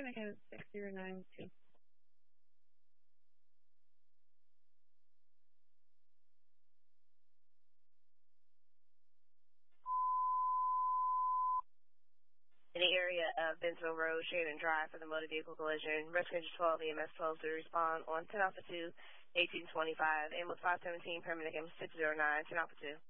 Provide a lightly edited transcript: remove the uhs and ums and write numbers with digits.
Anakin 6092. In the area of Bensville Road, Shannon Drive for the motor vehicle collision. Rescue 12, EMS 12 to respond on 10 Alpha 2, 1825, ambulance 517, paramedic 609, 10 Alpha 2.